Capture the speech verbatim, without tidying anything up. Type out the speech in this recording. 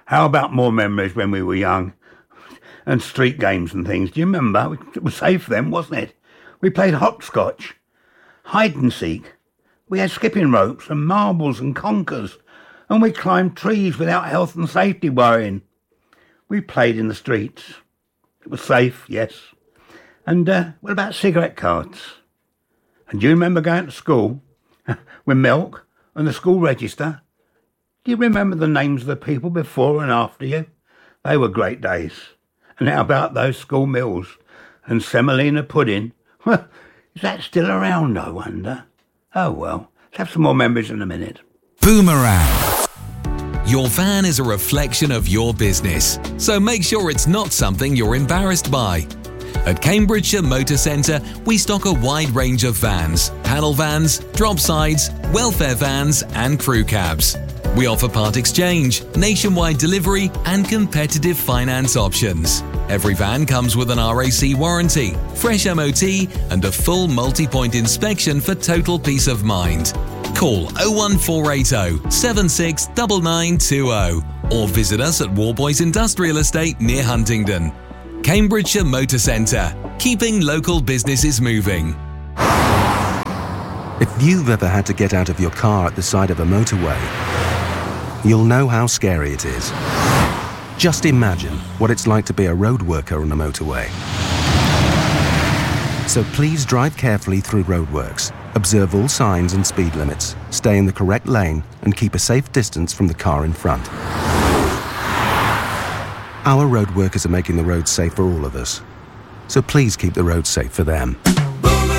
How about more memories when we were young? And street games and things. Do you remember? It was safe then, wasn't it? We played hopscotch, hide and seek. We had skipping ropes and marbles and conkers. And we climbed trees without health and safety worrying. We played in the streets. It was safe, yes. And uh, what about cigarette cards? And do you remember going to school with milk and the school register? Do you remember the names of the people before and after you? They were great days. And how about those school meals and semolina pudding? Well, is that still around, I wonder? Oh, well, let's have some more memories in a minute. Boomerang. Your van is a reflection of your business, so make sure it's not something you're embarrassed by. At Cambridgeshire Motor Centre, we stock a wide range of vans, panel vans, drop sides, welfare vans and crew cabs. We offer part exchange, nationwide delivery and competitive finance options. Every van comes with an R A C warranty, fresh M O T and a full multi-point inspection for total peace of mind. Call oh one four eight oh, seven six nine nine two oh or visit us at Warboys Industrial Estate near Huntingdon. Cambridgeshire Motor Centre, keeping local businesses moving. If you've ever had to get out of your car at the side of a motorway, you'll know how scary it is. Just imagine what it's like to be a road worker on a motorway. So please drive carefully through roadworks, observe all signs and speed limits, stay in the correct lane and keep a safe distance from the car in front. Our road workers are making the roads safe for all of us, so please keep the roads safe for them.